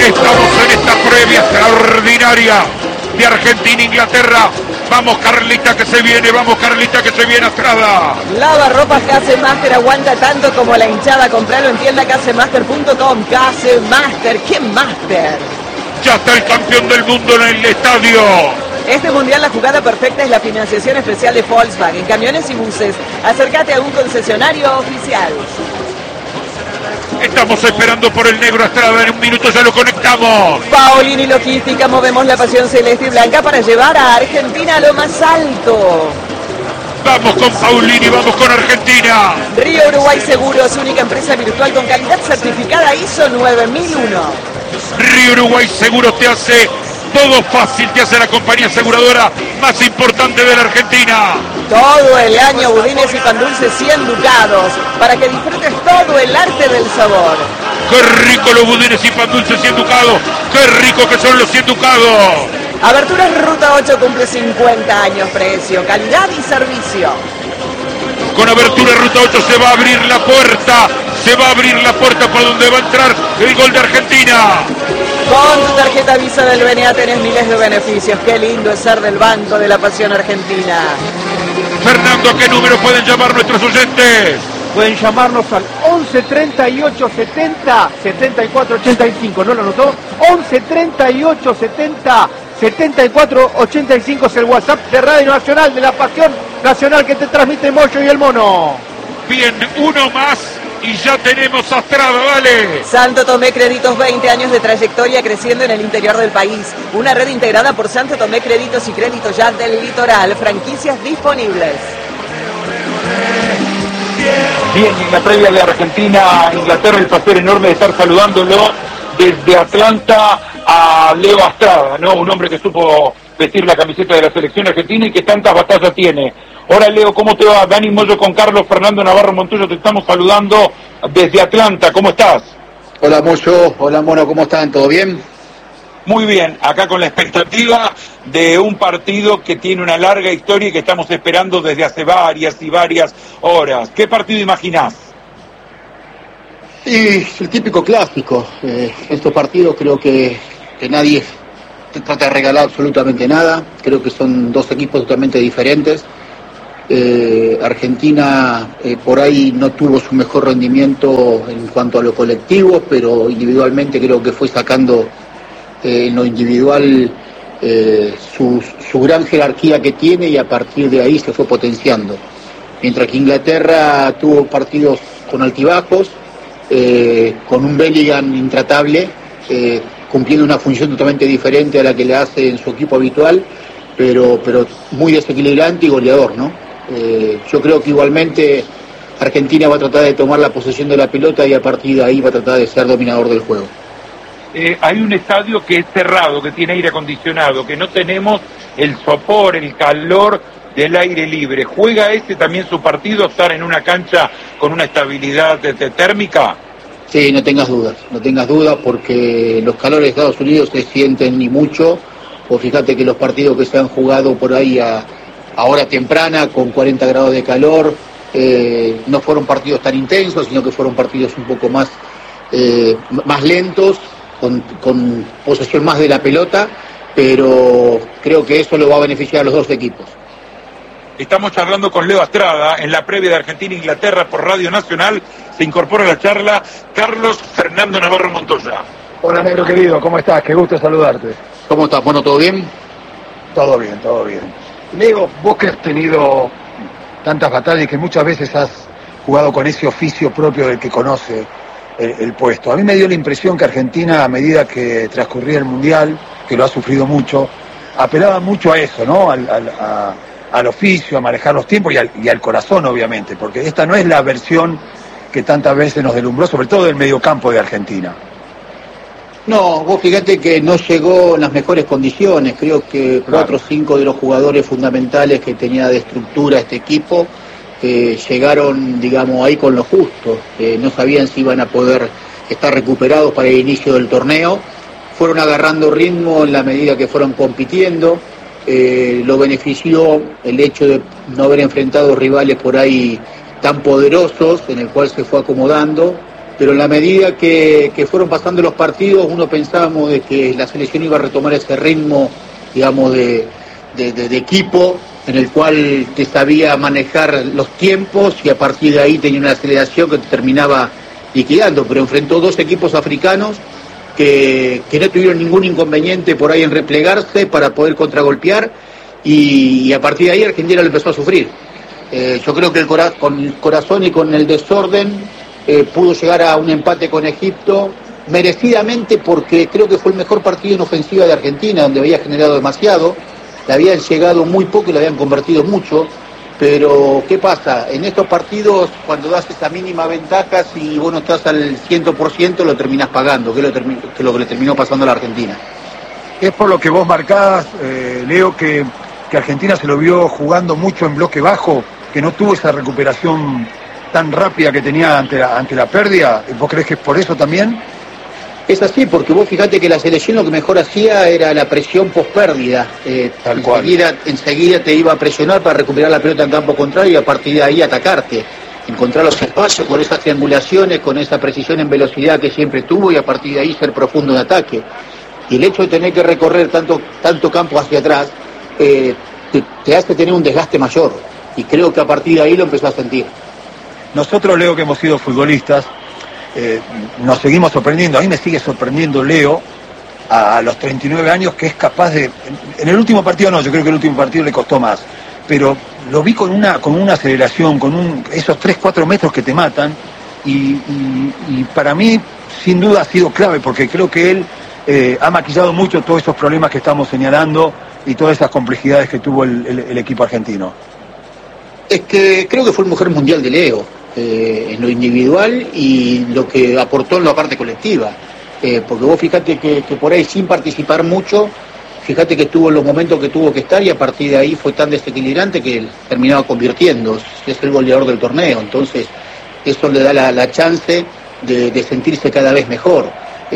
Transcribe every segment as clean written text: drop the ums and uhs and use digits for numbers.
Estamos en esta previa extraordinaria de Argentina-Inglaterra. Vamos Carlita que se viene, vamos Carlita que se viene Astrada. Lavarropas Casemaster aguanta tanto como la hinchada. Compralo en tienda casemaster.com. Casemaster, ¿qué Master? Ya está el campeón del mundo en el estadio. Este mundial la jugada perfecta es la financiación especial de Volkswagen, camiones y buses. Acércate a un concesionario oficial. Estamos esperando por el negro Astrada, en un minuto ya lo conectamos. Paolini Logística, movemos la pasión celeste y blanca para llevar a Argentina a lo más alto. Vamos con Paolini, vamos con Argentina. Río Uruguay Seguros, única empresa virtual con calidad certificada ISO 9001. Río Uruguay Seguro te hace todo fácil, te hace la compañía aseguradora más importante de la Argentina. Todo el año budines y pan dulces 100 ducados, para que disfrutes todo el arte del sabor. ¡Qué rico los budines y pan dulces 100 ducados! ¡Qué rico que son los 100 ducados! Aberturas Ruta 8 cumple 50 años, precio, calidad y servicio. Con Abertura Ruta 8 se va a abrir la puerta. Se va a abrir la puerta por donde va a entrar el gol de Argentina. Con tu tarjeta Visa del BNA tenés miles de beneficios. Qué lindo es ser del Banco de la Pasión Argentina. Fernando, ¿a qué número pueden llamar nuestros oyentes? Pueden llamarnos al 11 38 70 74 85. ¿No lo anotó? 11 38 70 74 85 es el WhatsApp de Radio Nacional de la Pasión Nacional que te transmite Moyo y el Mono. Bien, uno más y ya tenemos a Astrada, dale. Santo Tomé Créditos, 20 años de trayectoria creciendo en el interior del país. Una red integrada por Santo Tomé Créditos y Créditos Ya del Litoral. Franquicias disponibles. Bien, en la previa de Argentina-Inglaterra, el placer enorme de estar saludándolo desde Atlanta a Leo Astrada, ¿no? Un hombre que supo vestir la camiseta de la selección argentina y que tantas batallas tiene. Hola Leo, ¿cómo te va? Dani Moyo con Carlos Fernando Navarro Montuyo, te estamos saludando desde Atlanta, ¿cómo estás? Hola Moyo, hola Mono, ¿cómo están? ¿Todo bien? Muy bien, acá con la expectativa de un partido que tiene una larga historia y que estamos esperando desde hace varias y varias horas. ¿Qué partido imaginás? Y el típico clásico. Estos partidos creo que nadie trata de regalar absolutamente nada. Creo que son dos equipos totalmente diferentes. Argentina por ahí no tuvo su mejor rendimiento en cuanto a lo colectivo, pero individualmente creo que fue sacando en lo individual su gran jerarquía que tiene y a partir de ahí se fue potenciando. Mientras que Inglaterra tuvo partidos con altibajos, con un Bellingham intratable, cumpliendo una función totalmente diferente a la que le hace en su equipo habitual, pero muy desequilibrante y goleador, ¿no? Yo creo que igualmente Argentina va a tratar de tomar la posesión de la pelota y a partir de ahí va a tratar de ser dominador del juego. Hay un estadio que es cerrado, que tiene aire acondicionado, que no tenemos el sopor, el calor del aire libre. ¿Juega también su partido, estar en una cancha con una estabilidad térmica? Sí, no tengas dudas porque los calores de Estados Unidos se sienten y mucho. O fíjate que los partidos que se han jugado por ahí a hora temprana con 40 grados de calor no fueron partidos tan intensos, sino que fueron partidos un poco más lentos, con posesión más de la pelota, pero creo que eso lo va a beneficiar a los dos equipos. Estamos charlando con Leo Astrada en la previa de Argentina-Inglaterra por Radio Nacional. Se incorpora a la charla Carlos Fernando Navarro Montoya. Hola negro querido, ¿cómo estás? Qué gusto saludarte. ¿Cómo estás? Bueno, ¿todo bien? Todo bien, todo bien. Leo, vos que has tenido tantas batallas y que muchas veces has jugado con ese oficio propio del que conoce el puesto. A mí me dio la impresión que Argentina, a medida que transcurría el Mundial, que lo ha sufrido mucho, apelaba mucho a eso, ¿no? Al oficio, a manejar los tiempos y al corazón, obviamente, porque esta no es la versión que tantas veces nos deslumbró, sobre todo del mediocampo de Argentina. No, vos fíjate que no llegó en las mejores condiciones. Creo que 4 o 5 de los jugadores fundamentales que tenía de estructura este equipo llegaron, digamos, ahí con lo justo. No sabían si iban a poder estar recuperados para el inicio del torneo. Fueron agarrando ritmo en la medida que fueron compitiendo. Lo benefició el hecho de no haber enfrentado rivales por ahí tan poderosos, en el cual se fue acomodando. pero en la medida que fueron pasando los partidos, uno pensábamos de que la selección iba a retomar ese ritmo, digamos, de equipo, en el cual te sabía manejar los tiempos y a partir de ahí tenía una aceleración que te terminaba liquidando, pero enfrentó dos equipos africanos que no tuvieron ningún inconveniente por ahí en replegarse para poder contragolpear y a partir de ahí Argentina lo empezó a sufrir. Yo creo que con el corazón y con el desorden pudo llegar a un empate con Egipto merecidamente, porque creo que fue el mejor partido en ofensiva de Argentina, donde había generado demasiado, le habían llegado muy poco y le habían convertido mucho. Pero, ¿qué pasa? En estos partidos, cuando das esa mínima ventaja, si vos no estás al 100%, lo terminás pagando, que es lo que le terminó pasando a la Argentina. Es por lo que vos marcás, Leo, que Argentina se lo vio jugando mucho en bloque bajo, que no tuvo esa recuperación tan rápida que tenía ante la pérdida. ¿Vos creés que es por eso también? Es así, porque vos fijate que la selección lo que mejor hacía era la presión post-pérdida. Enseguida te iba a presionar para recuperar la pelota en campo contrario y a partir de ahí atacarte. Encontrar los espacios con esas triangulaciones, con esa precisión en velocidad que siempre tuvo y a partir de ahí ser profundo en ataque. Y el hecho de tener que recorrer tanto campo hacia atrás te hace tener un desgaste mayor. Y creo que a partir de ahí lo empezó a sentir. Nosotros, Leo, que hemos sido futbolistas, nos seguimos sorprendiendo. A mí me sigue sorprendiendo Leo a los 39 años, que es capaz de... En el último partido no, yo creo que el último partido le costó más, pero lo vi con una aceleración, esos 3-4 metros que te matan, y para mí sin duda ha sido clave, porque creo que él ha maquillado mucho todos esos problemas que estamos señalando y todas esas complejidades que tuvo el equipo argentino. Es que creo que fue el mejor mundial de Leo. En lo individual y lo que aportó en la parte colectiva, porque vos fíjate que por ahí sin participar mucho, fíjate que estuvo en los momentos que tuvo que estar y a partir de ahí fue tan desequilibrante que terminaba convirtiendo, es el goleador del torneo, entonces eso le da la chance de sentirse cada vez mejor.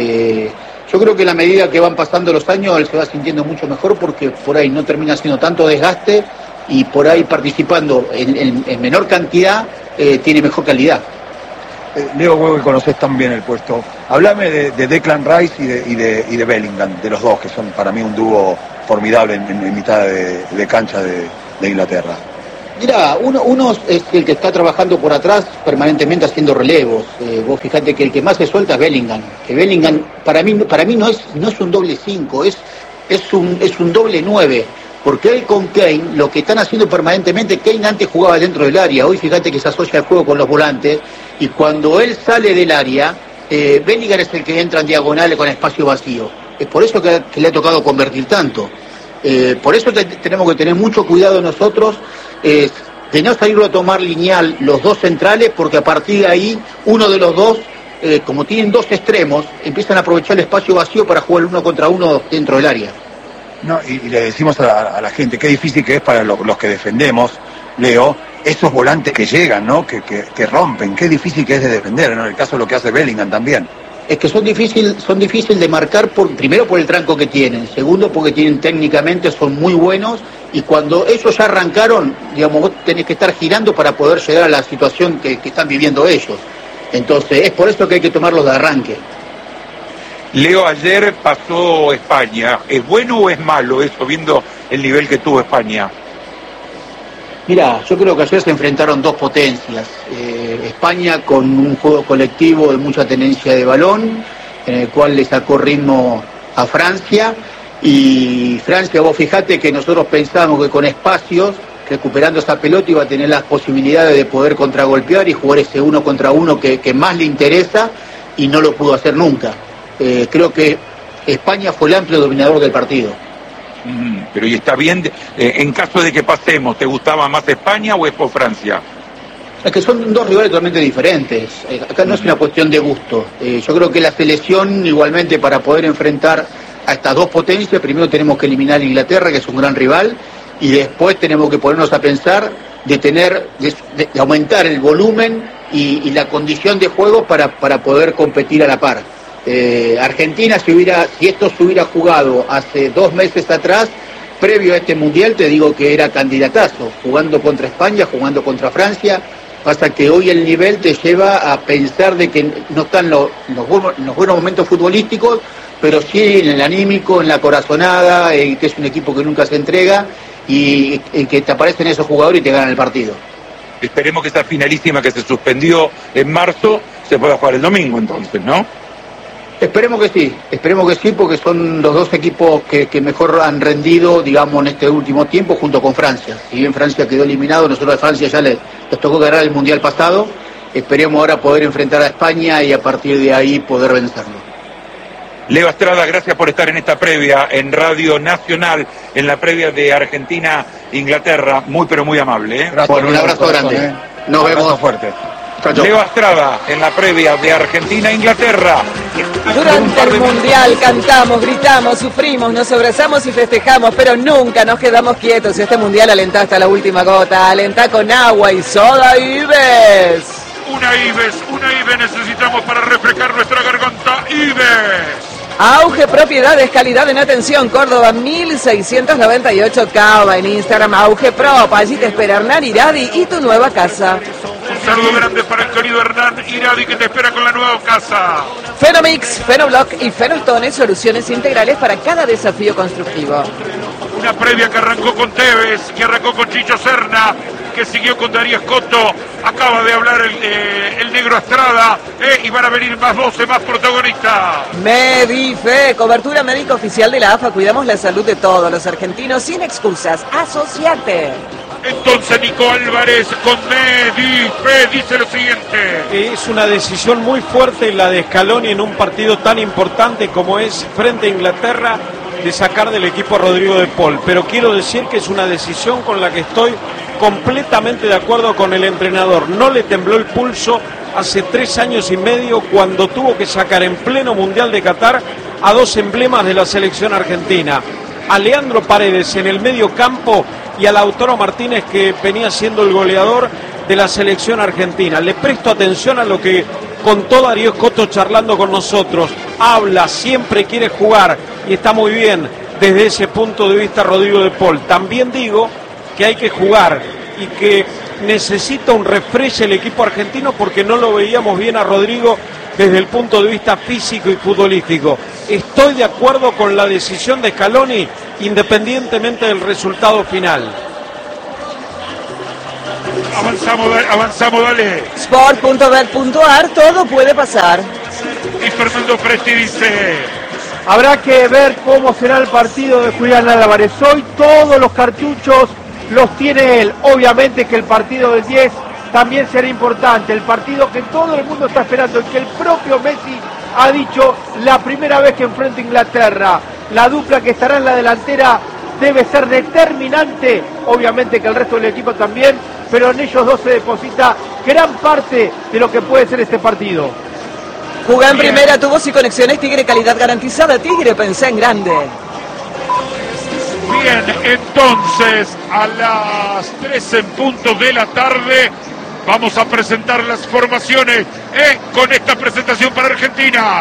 Yo creo que a la medida que van pasando los años él se va sintiendo mucho mejor porque por ahí no termina siendo tanto desgaste y por ahí participando en menor cantidad tiene mejor calidad. Leo, vos que conocés tan bien el puesto, hablame de Declan Rice y de Bellingham, de los dos, que son para mí un dúo formidable en mitad de cancha de Inglaterra. Mirá, uno es el que está trabajando por atrás permanentemente haciendo relevos. Vos fijate que el que más se suelta es Bellingham. Que Bellingham para mí no es un doble 5, es un doble 9. Porque él con Kane, lo que están haciendo permanentemente, Kane antes jugaba dentro del área, hoy fíjate que se asocia al juego con los volantes, y cuando él sale del área, Bellingham es el que entra en diagonales con espacio vacío. Es por eso que le ha tocado convertir tanto. Por eso tenemos que tener mucho cuidado nosotros, de no salirlo a tomar lineal los dos centrales, porque a partir de ahí, uno de los dos, como tienen dos extremos, empiezan a aprovechar el espacio vacío para jugar 1 contra 1 dentro del área. No, y le decimos a la gente qué difícil que es para los que defendemos, Leo, esos volantes que llegan, ¿no? Que rompen, qué difícil que es de defender, ¿no? En el caso de lo que hace Bellingham también. Es que son difíciles de marcar, primero por el tranco que tienen, segundo porque técnicamente son muy buenos y cuando ellos ya arrancaron, digamos, vos tenés que estar girando para poder llegar a la situación que están viviendo ellos. Entonces es por eso que hay que tomarlos de arranque. Leo, ayer pasó España. ¿Es bueno o es malo eso, viendo el nivel que tuvo España? Mirá, yo creo que ayer se enfrentaron dos potencias. España con un juego colectivo de mucha tenencia de balón, en el cual le sacó ritmo a Francia. Y Francia, vos fijate que nosotros pensamos que con espacios, recuperando esa pelota, iba a tener las posibilidades de poder contragolpear y jugar ese 1 contra 1 que más le interesa y no lo pudo hacer nunca. Creo que España fue el amplio dominador del partido. Pero y está bien, en caso de que pasemos, ¿te gustaba más España o es por Francia? Es que son dos rivales totalmente diferentes. Acá no es una cuestión de gusto. Yo creo que la selección, igualmente, para poder enfrentar a estas dos potencias, primero tenemos que eliminar a Inglaterra, que es un gran rival, y después tenemos que ponernos a pensar de aumentar el volumen y la condición de juego para poder competir a la par. Argentina, si esto se hubiera jugado hace 2 meses atrás, previo a este mundial, te digo que era candidatazo, jugando contra España, jugando contra Francia, Pasa que hoy el nivel te lleva a pensar de que no están los buenos momentos futbolísticos, pero sí en el anímico, en la corazonada, que es un equipo que nunca se entrega y que te aparecen esos jugadores y te ganan el partido. Esperemos que esa finalísima que se suspendió en marzo se pueda jugar el domingo entonces, ¿no? Esperemos que sí, porque son los dos equipos que mejor han rendido, digamos, en este último tiempo, junto con Francia. Si bien Francia quedó eliminado, nosotros a Francia ya les tocó ganar el Mundial pasado, esperemos ahora poder enfrentar a España y a partir de ahí poder vencerlo. Leo Estrada, gracias por estar en esta previa en Radio Nacional, en la previa de Argentina-Inglaterra, muy pero muy amable. Gracias, Bueno, un abrazo grande. Nos vemos. Fuerte. Chau, chau. Leo Estrada, en la previa de Argentina-Inglaterra. Durante el Mundial cantamos, gritamos, sufrimos, nos abrazamos y festejamos, pero nunca nos quedamos quietos. Este Mundial alentá hasta la última gota, alentá con agua y soda Ives. Una Ives necesitamos para refrescar nuestra garganta. Ives. Auge Propiedades, calidad en atención, Córdoba 1698 Cava, en Instagram Auge Prop, allí te espera Hernán Iradi y tu nueva casa. Un saludo grande para el querido Hernán Iradi que te espera con la nueva casa. Fenomix, Fenoblock y Fenostone, soluciones integrales para cada desafío constructivo. Una previa que arrancó con Tevez, que arrancó con Chicho Serna, que siguió con Darío Escoto, acaba de hablar el negro Estrada, y van a venir más voces, más protagonistas. Medife, cobertura médica oficial de la AFA, cuidamos la salud de todos los argentinos sin excusas, asociate. Entonces Nico Álvarez con Medife dice lo siguiente. Es una decisión muy fuerte la de Scaloni en un partido tan importante como es frente a Inglaterra, de sacar del equipo a Rodrigo de Paul, pero quiero decir que es una decisión con la que estoy completamente de acuerdo con el entrenador. No le tembló el pulso hace 3 años y medio cuando tuvo que sacar en pleno Mundial de Qatar a 2 emblemas de la selección argentina, a Leandro Paredes en el medio campo y a Lautaro Martínez, que venía siendo el goleador de la selección argentina. Le presto atención a lo que contó Darío Escoto charlando con nosotros. Habla, siempre quiere jugar y está muy bien desde ese punto de vista Rodrigo de Paul. También digo que hay que jugar y que necesita un refresh el equipo argentino porque no lo veíamos bien a Rodrigo desde el punto de vista físico y futbolístico. Estoy de acuerdo con la decisión de Scaloni independientemente del resultado final. Avanzamos, dale. Sport.bet.ar, todo puede pasar. Y Fernando Presti dice... Habrá que ver cómo será el partido de Julián Álvarez. Hoy todos los cartuchos los tiene él. Obviamente que el partido del 10 también será importante. El partido que todo el mundo está esperando y que el propio Messi ha dicho la primera vez que enfrenta a Inglaterra. La dupla que estará en la delantera debe ser determinante. Obviamente que el resto del equipo también, pero en ellos dos se deposita gran parte de lo que puede ser este partido. Jugá en primera, tubos y conexiones Tigre, calidad garantizada. Tigre, pensá en grande. Bien, entonces a las 3 en punto de la tarde vamos a presentar las formaciones con esta presentación para Argentina.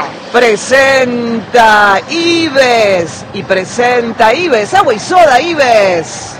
Presenta Ives y presenta Ives, agua y soda Ives.